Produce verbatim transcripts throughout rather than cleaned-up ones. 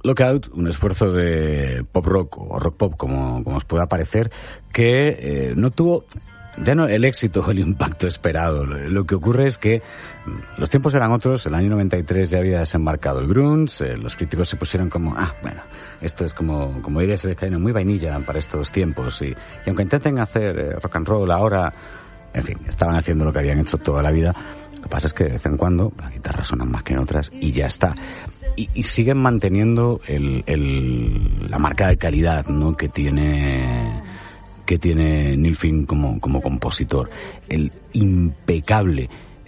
Lookout, un esfuerzo de pop rock o rock pop, como, como os pueda parecer, que eh, no tuvo ya no el éxito o el impacto esperado. Lo que ocurre es que los tiempos eran otros. El año noventa y tres ya había desembarcado el grunge, eh, los críticos se pusieron como, ah, bueno, esto es como, como diría Sergio, muy vainilla para estos tiempos, y, y aunque intenten hacer eh, rock and roll ahora, en fin, estaban haciendo lo que habían hecho toda la vida. Lo que pasa es que de vez en cuando las guitarras suenan más que en otras y ya está. Y, y siguen manteniendo el, el, la marca de calidad, ¿no?, que tiene que tiene Neil Finn como, como compositor. El impecable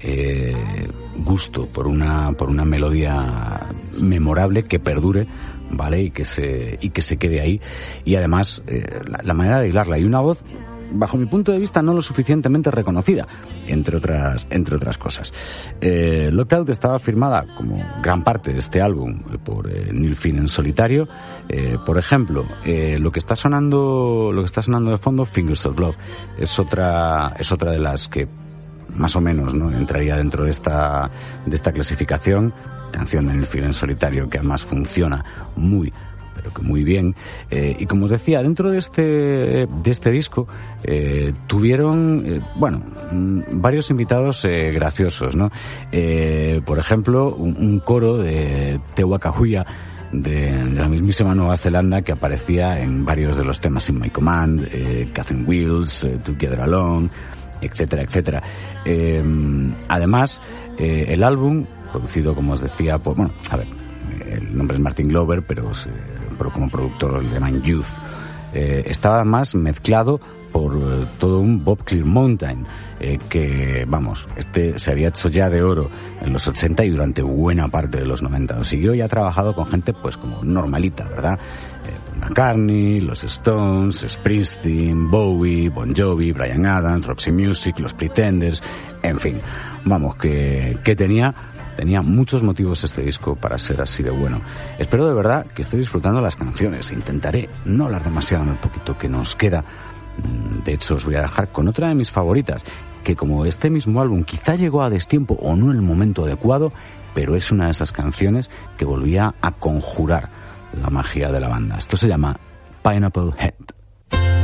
eh, gusto por una por una melodía memorable que perdure, ¿vale? Y que se y que se quede ahí. Y además eh, la, la manera de hilarla y una voz, bajo mi punto de vista, no lo suficientemente reconocida, entre otras entre otras cosas. Eh, Lookout estaba firmada, como gran parte de este álbum, por eh, Neil Finn en solitario. Eh, por ejemplo, eh, lo que está sonando lo que está sonando de fondo, Fingers of Love, es otra es otra de las que más o menos, ¿no?, entraría dentro de esta de esta clasificación. Canción de Neil Finn en solitario que además funciona muy pero que muy bien. Eh, y como os decía, dentro de este de este disco eh, tuvieron, eh, bueno, m- varios invitados eh, graciosos, ¿no? Eh, por ejemplo, un, un coro de Te Wakahuia, de, de la mismísima Nueva Zelanda, que aparecía en varios de los temas In My Command, eh, Catherine Wheels, eh, Together Alone, etcétera, etcétera. Eh, además, eh, el álbum, producido, como os decía, por, bueno, a ver, el nombre es Martin Glover, pero, pero como productor le llaman Youth. Eh, estaba más mezclado por eh, todo un Bob Clearmountain, eh, que, vamos, este se había hecho ya de oro en los ochenta y durante buena parte de los noventa. Lo siguió y ha trabajado con gente, pues, como normalita, ¿verdad? Eh, McCartney, los Stones, Springsteen, Bowie, Bon Jovi, Bryan Adams, Roxy Music, los Pretenders, en fin. Vamos, que, que tenía... Tenía muchos motivos este disco para ser así de bueno. Espero de verdad que estéis disfrutando las canciones. Intentaré no hablar demasiado en el poquito que nos queda. De hecho, os voy a dejar con otra de mis favoritas, que como este mismo álbum quizá llegó a destiempo o no en el momento adecuado, pero es una de esas canciones que volvía a conjurar la magia de la banda. Esto se llama Pineapple Head.